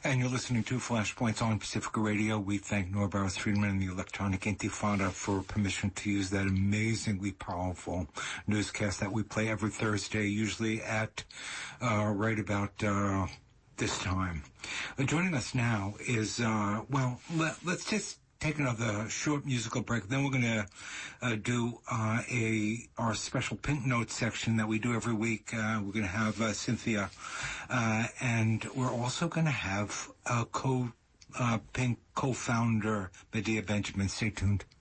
And you're listening to Flashpoints on Pacifica Radio. We thank Norbarus Friedman and the Electronic Intifada for permission to use that amazingly powerful newscast that we play every Thursday, usually at right about this time. Joining us now is, let's just take another short musical break. Then we're going to do our special Pink Notes section that we do every week. We're going to have Cynthia, and we're also going to have Pink co-founder Medea Benjamin. Stay tuned.